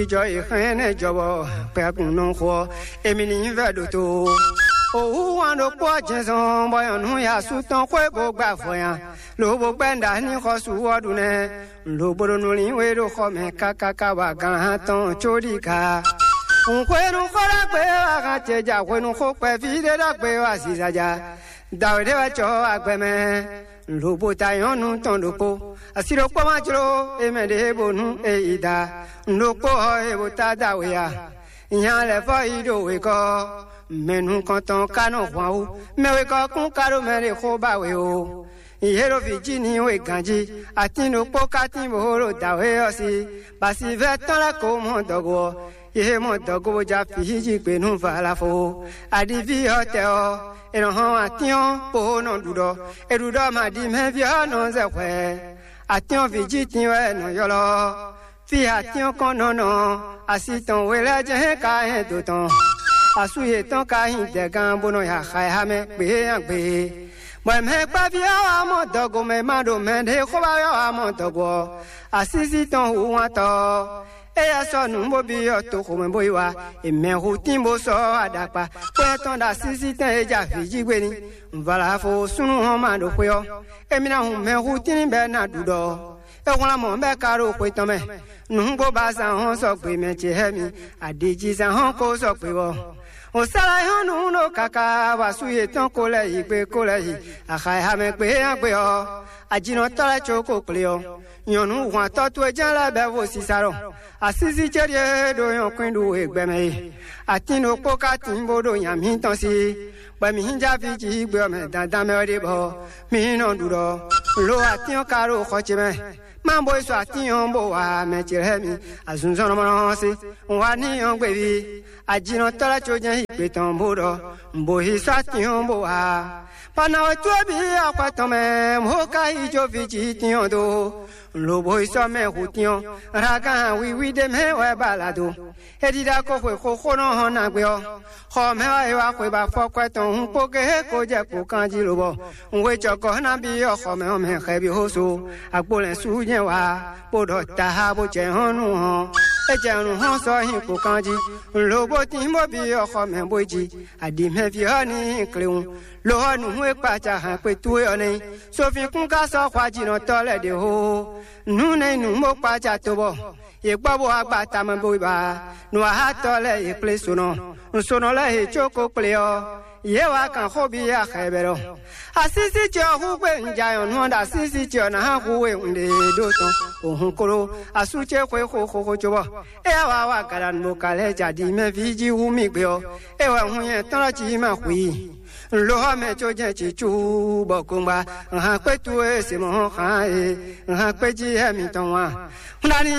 Joy Hene Jobo, Pecun Ho, Emily Veduto. Oh, one of Porges on Boy on Huyasuton, Quebo Bafoya, Lobo Benda, Nihosu Wadune, Lobo Nuli, Wedo Home, Kakakawa, Ganaton, Chodika. Un cuero para cueva, Gateja, when un hope, Vida, Cueva, Zizaja, Dawdeva Choa, Gueme. Lobo tayon ton lopo asiro kwa majro emede bonu eida lopo ebota dawea yan le fo ido we ko menu konton kanu hwan mewe ko kun karo mere ko bawe o ihero vijini we ganji atino pokati mohoro dawe osi basi veton la ko mo dogo ihe mo dogo ja fiji gbenu falafo adivi hotel Enon ation po non dudo edudo ma di me via non ze kwe ation vijiti we no yolo fi ation kono no asiton we la je ka he do ton asuye ton ka hin de gan bono ya khai ha me pe yan pe mo me pa via mo dogo me ma do me de ko ba ya mo dogo asisi ton hu wa to Eya so numbo biyo to ko mbo iwa eme hu timbo so adapa peton da sisi tan eja fiji gbe ni mvala fo sunu ho ma do pe o emina hu me hu tin be na dudo e won la mo be karo pe ton me nungo ba san ho so pe me che he mi adeji san ho ko so pe wo o sala ho nu no kaka wa su ye ton ko le yi pe ko le yi akai ha me pe an pe o ajino to la choko ple o Yonu wa to to ejan la be wo sisaro asisi jere do yon kwindu egbeme atino poka timbo do yan mi ton si pa mi hinja fiji gbe me dandan me ode bo mi no duro lo ation karo khoche me mambo iso ation bo wa me jere mi azunzo no mo si wa ni yon gbe bi ajino to la chojan ipe ton bo do mbo hi sa tion bo wa pana o to bi akwaton me mo ka ijo fiji tion do Lobo iso me hution raga wi de me we balado edida ko ko no hona gbe o ho me wa ko ba fo kweton po ke ko je ko kan ji lobo we joko na bi o ho me khe bi ho so agbo len su yen wa po do ta ha bo je honu ho e je run ho so hin ko kan ji lobo tin mo bi o ho me bo ji adi me fi ho ni kleun lo nu we pa cha han pe tu yo ni so fi kun ka so kwa ji no to le de ho nu nei nu mo pa cha to bo ye gba bo agba ta mo bo ba nu ha to le ye ple so no le he choko ple o ye wa kan ho bi ya khebero asisi jo hu gbe nja yo nu da sisi jo na ha hu we nde do to ohun koro asu che kwe ho jo bo e wa garan mo ka le ja di me vi ji hu mi gbe o e wa hu ye tan ji ma hui lo ha me cho je chi chu bo kung ba ha pe tu e se mo ha e ha pe ji he mi ton wa na ni